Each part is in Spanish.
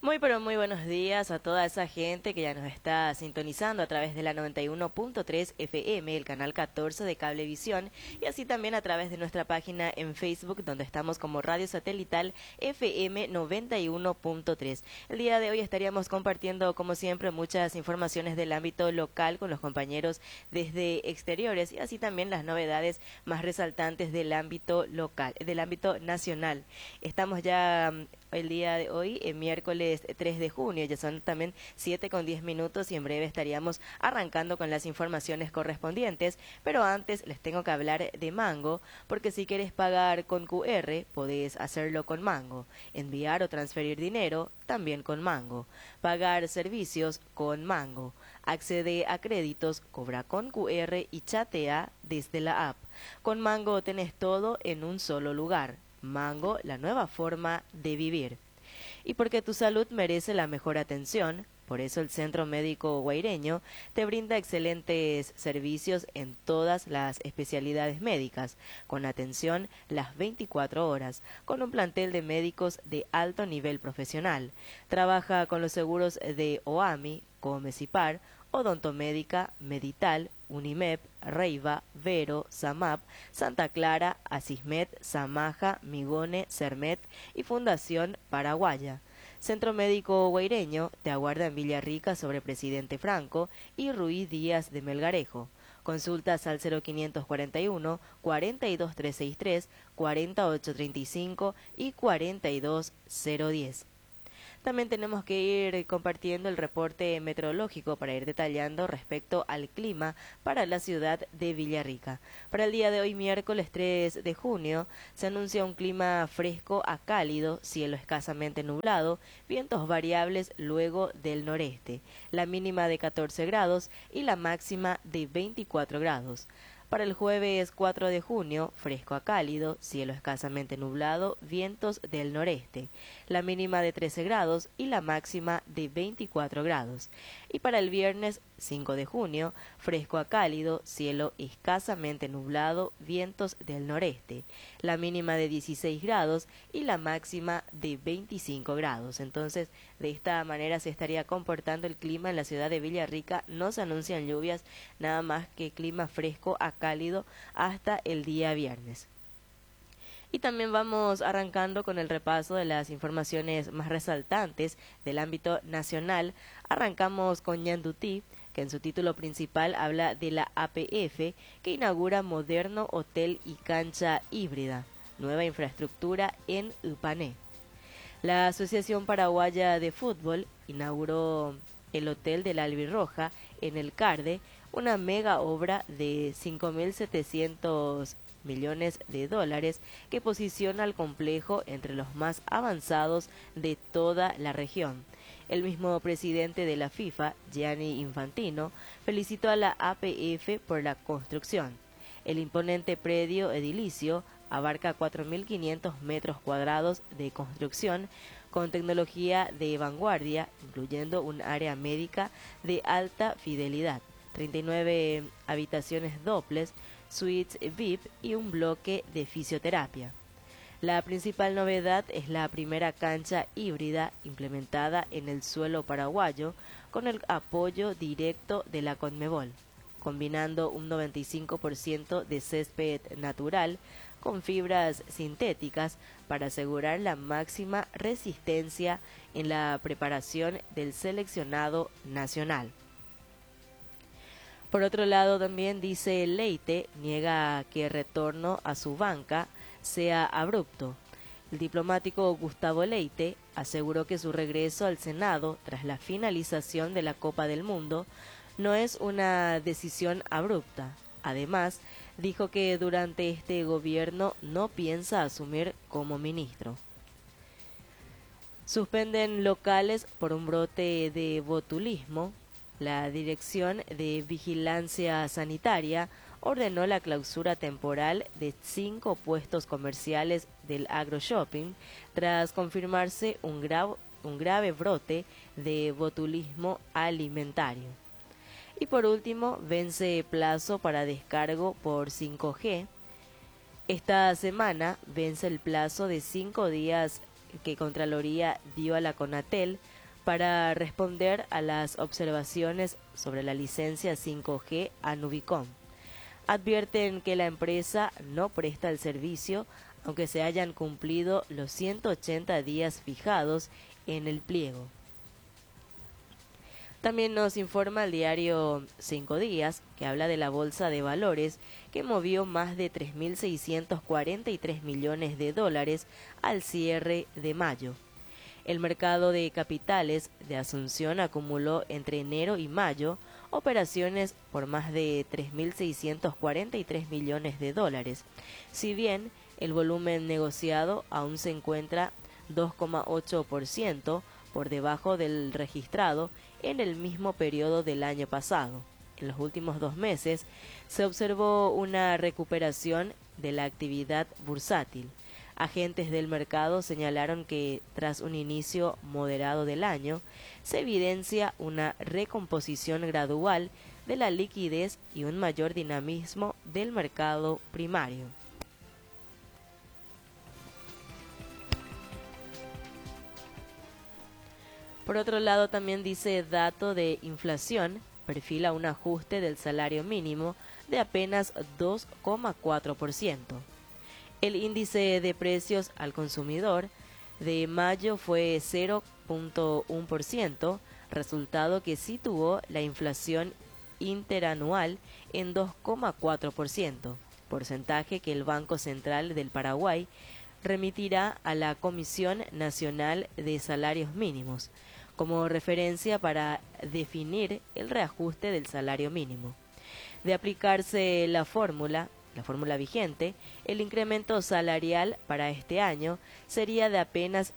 Muy pero muy buenos días a toda esa gente que ya nos está sintonizando a través de la 91.3 FM, el canal 14 de Cablevisión, y así también a través de nuestra página en Facebook, donde estamos como Radio Satelital FM 91.3. El día de hoy estaríamos compartiendo, como siempre, muchas informaciones del ámbito local con los compañeros desde exteriores y así también las novedades más resaltantes del ámbito local, del ámbito nacional. Estamos ya el día de hoy, miércoles 3 de junio, ya son también 7:10 y en breve estaríamos arrancando con las informaciones correspondientes, pero antes les tengo que hablar de Mango, porque si quieres pagar con QR, podés hacerlo con Mango, enviar o transferir dinero, también con Mango, pagar servicios con Mango, accede a créditos, cobra con QR y chatea desde la app. Con Mango tenés todo en un solo lugar. Mango, la nueva forma de vivir. Y porque tu salud merece la mejor atención, por eso el Centro Médico Guaireño te brinda excelentes servicios en todas las especialidades médicas, con atención las 24 horas, con un plantel de médicos de alto nivel profesional. Trabaja con los seguros de OAMI, Comecipar, Odontomédica, Medital, Unimep, Reiva, Vero, Samap, Santa Clara, Asismet, Samaja, Migone, Cermet y Fundación Paraguaya. Centro Médico Guaireño te aguarda en Villarrica sobre Presidente Franco y Ruiz Díaz de Melgarejo. Consultas al 0541 42363, 48035 y 42010. También tenemos que ir compartiendo el reporte meteorológico para ir detallando respecto al clima para la ciudad de Villarrica. Para el día de hoy, miércoles 3 de junio, se anuncia un clima fresco a cálido, cielo escasamente nublado, vientos variables luego del noreste, la mínima de 14 grados y la máxima de 24 grados. Para el jueves 4 de junio, fresco a cálido, cielo escasamente nublado, vientos del noreste, la mínima de 13 grados y la máxima de 24 grados. Y para el viernes 5 de junio, fresco a cálido, cielo escasamente nublado, vientos del noreste, la mínima de 16 grados y la máxima de 25 grados. Entonces, de esta manera se estaría comportando el clima en la ciudad de Villarrica. No se anuncian lluvias, nada más que clima fresco a cálido hasta el día viernes. Y también vamos arrancando con el repaso de las informaciones más resaltantes del ámbito nacional. Arrancamos con Ñandutí, que en su título principal habla de la APF, que inaugura moderno hotel y cancha híbrida, nueva infraestructura en Upané. La Asociación Paraguaya de Fútbol inauguró el Hotel de la Albirroja en el Carde, una mega obra de 5.700 millones de dólares que posiciona al complejo entre los más avanzados de toda la región. El mismo presidente de la FIFA, Gianni Infantino, felicitó a la APF por la construcción. El imponente predio edilicio abarca 4.500 metros cuadrados de construcción con tecnología de vanguardia, incluyendo un área médica de alta fidelidad, 39 habitaciones dobles, suites VIP y un bloque de fisioterapia. La principal novedad es la primera cancha híbrida implementada en el suelo paraguayo con el apoyo directo de la Conmebol, combinando un 95% de césped natural con fibras sintéticas para asegurar la máxima resistencia en la preparación del seleccionado nacional. Por otro lado, también dice Leite niega que el retorno a su banca sea abrupto. El diplomático Gustavo Leite aseguró que su regreso al Senado tras la finalización de la Copa del Mundo no es una decisión abrupta. Además, dijo que durante este gobierno no piensa asumir como ministro. Suspenden locales por un brote de botulismo. La Dirección de Vigilancia Sanitaria ordenó la clausura temporal de 5 puestos comerciales del agroshopping tras confirmarse un grave brote de botulismo alimentario. Y por último, vence plazo para descargo por 5G. Esta semana vence el plazo de 5 días que Contraloría dio a la Conatel para responder a las observaciones sobre la licencia 5G a Nubicom. Advierten que la empresa no presta el servicio, aunque se hayan cumplido los 180 días fijados en el pliego. También nos informa el diario 5 Días, que habla de la bolsa de valores, que movió más de 3.643 millones de dólares al cierre de mayo. El mercado de capitales de Asunción acumuló entre enero y mayo operaciones por más de 3.643 millones de dólares, si bien el volumen negociado aún se encuentra 2,8% por debajo del registrado en el mismo periodo del año pasado. En los últimos 2 meses se observó una recuperación de la actividad bursátil. Agentes del mercado señalaron que tras un inicio moderado del año, se evidencia una recomposición gradual de la liquidez y un mayor dinamismo del mercado primario. Por otro lado, también dice dato de inflación, perfila un ajuste del salario mínimo de apenas 2,4%. El índice de precios al consumidor de mayo fue 0,1%, resultado que situó la inflación interanual en 2,4%, porcentaje que el Banco Central del Paraguay remitirá a la Comisión Nacional de Salarios Mínimos como referencia para definir el reajuste del salario mínimo. De aplicarse la fórmula vigente, el incremento salarial para este año sería de apenas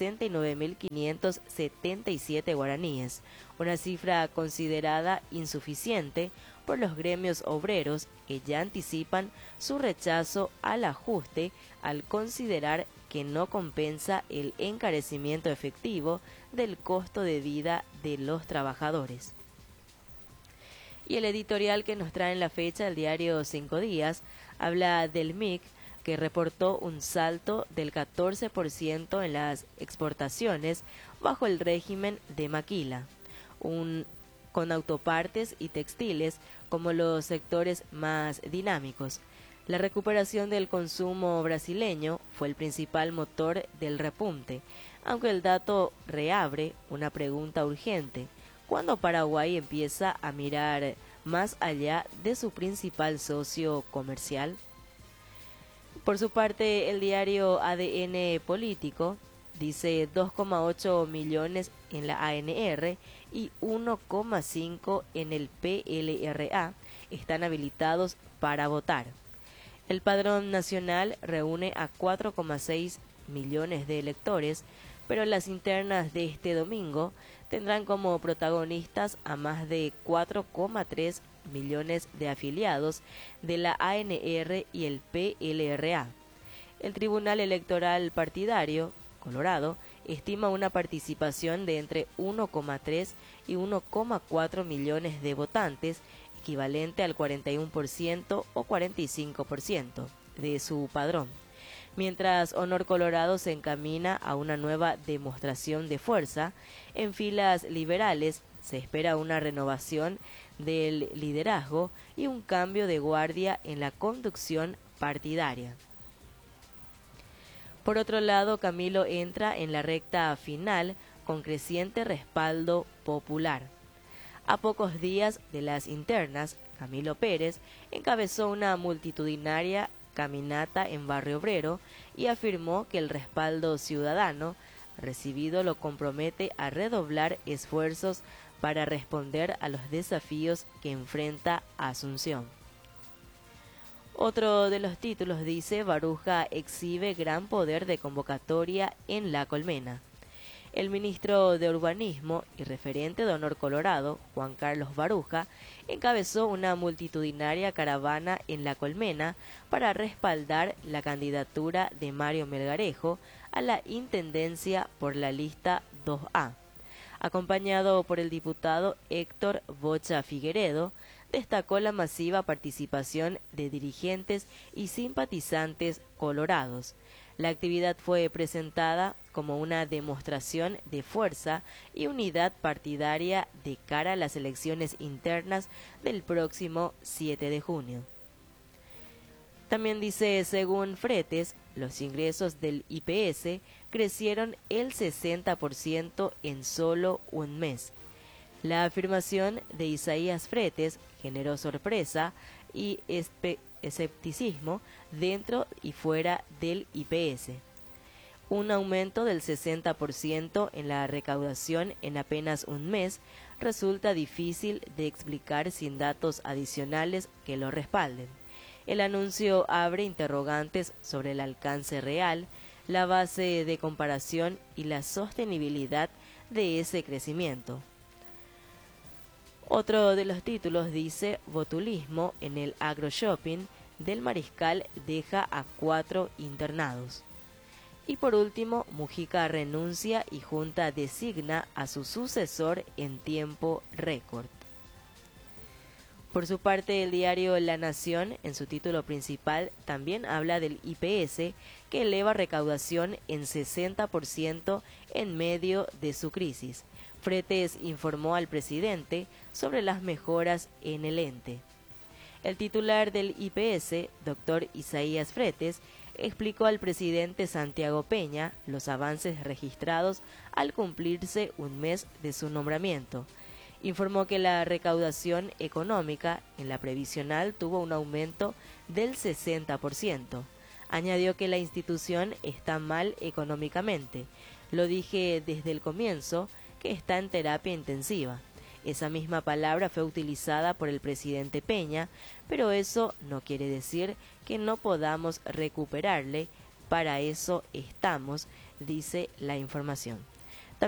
69.577 guaraníes, una cifra considerada insuficiente por los gremios obreros que ya anticipan su rechazo al ajuste al considerar que no compensa el encarecimiento efectivo del costo de vida de los trabajadores. Y el editorial que nos trae en la fecha el diario 5 Días habla del MIC, que reportó un salto del 14% en las exportaciones bajo el régimen de maquila, con autopartes y textiles como los sectores más dinámicos. La recuperación del consumo brasileño fue el principal motor del repunte, aunque el dato reabre una pregunta urgente: ¿cuándo Paraguay empieza a mirar más allá de su principal socio comercial? Por su parte, el diario ADN Político dice 2,8 millones en la ANR y 1,5 en el PLRA están habilitados para votar. El Padrón Nacional reúne a 4,6 millones de electores, pero las internas de este domingo tendrán como protagonistas a más de 4,3 millones de afiliados de la ANR y el PLRA. El Tribunal Electoral Partidario, Colorado, estima una participación de entre 1,3 y 1,4 millones de votantes, equivalente al 41% o 45% de su padrón. Mientras Honor Colorado se encamina a una nueva demostración de fuerza, en filas liberales se espera una renovación del liderazgo y un cambio de guardia en la conducción partidaria. Por otro lado, Camilo entra en la recta final con creciente respaldo popular. A pocos días de las internas, Camilo Pérez encabezó una multitudinaria caminata en Barrio Obrero y afirmó que el respaldo ciudadano recibido lo compromete a redoblar esfuerzos para responder a los desafíos que enfrenta Asunción. Otro de los títulos dice: Baruja exhibe gran poder de convocatoria en La Colmena. El ministro de Urbanismo y referente de Honor Colorado, Juan Carlos Baruja, encabezó una multitudinaria caravana en La Colmena para respaldar la candidatura de Mario Melgarejo a la intendencia por la lista 2A. Acompañado por el diputado Héctor Bocha Figueredo, destacó la masiva participación de dirigentes y simpatizantes colorados. La actividad fue presentada como una demostración de fuerza y unidad partidaria de cara a las elecciones internas del próximo 7 de junio. También dice, según Fretes, los ingresos del IPS crecieron el 60% en solo un mes. La afirmación de Isaías Fretes generó sorpresa y escepticismo dentro y fuera del IPS. Un aumento del 60% en la recaudación en apenas un mes resulta difícil de explicar sin datos adicionales que lo respalden. El anuncio abre interrogantes sobre el alcance real, la base de comparación y la sostenibilidad de ese crecimiento. Otro de los títulos dice: botulismo en el agroshopping del Mariscal deja a 4 internados. Y por último, Mujica renuncia y Junta designa a su sucesor en tiempo récord. Por su parte, el diario La Nación, en su título principal, también habla del IPS, que eleva recaudación en 60% en medio de su crisis. Fretes informó al presidente sobre las mejoras en el ente. El titular del IPS, doctor Isaías Fretes, explicó al presidente Santiago Peña los avances registrados al cumplirse un mes de su nombramiento. Informó que la recaudación económica en la previsional tuvo un aumento del 60%. Añadió que la institución está mal económicamente. Lo dije desde el comienzo, que está en terapia intensiva. Esa misma palabra fue utilizada por el presidente Peña, pero eso no quiere decir que no podamos recuperarle. Para eso estamos, dice la información.